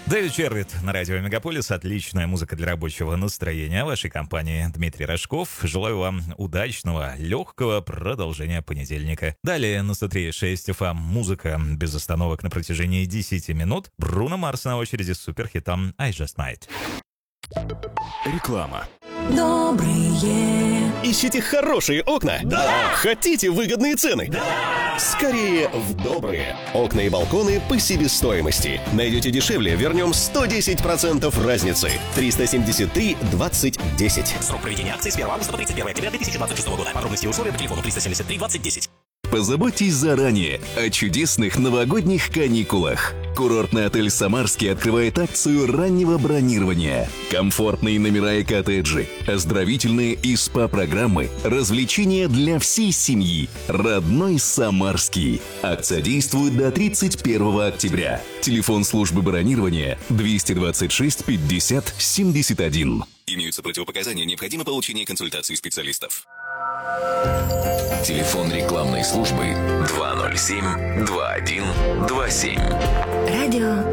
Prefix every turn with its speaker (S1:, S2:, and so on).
S1: Дэвид Червит на радио Мегаполис. Отличная музыка для рабочего настроения. В вашей компании Дмитрий Рожков. Желаю вам удачного, легкого продолжения понедельника. Далее на 103.6 FM музыка без остановок на протяжении 10 минут. Бруно Марс на очереди с суперхитом «I Just Might».
S2: Реклама.
S3: Добрые.
S4: Ищите хорошие окна?
S3: Да!
S4: Хотите выгодные цены?
S3: Да!
S4: Скорее в Добрые. Окна и балконы по себестоимости. Найдете дешевле, вернем 110% разницы. 373 20 10.
S5: Срок проведения акции с 1 августа по 31 октября 2026 года. Подробности и условия по телефону 373 20 10.
S2: Позаботьтесь заранее о чудесных новогодних каникулах. Курортный отель «Самарский» открывает акцию раннего бронирования. Комфортные номера и коттеджи, оздоровительные и СПА-программы, развлечения для всей семьи. Родной «Самарский». Акция действует до 31 октября. Телефон службы бронирования 226 50 71. Имеются противопоказания, необходимо получение консультации специалистов. Телефон рекламной службы 207 21 27.
S3: Радио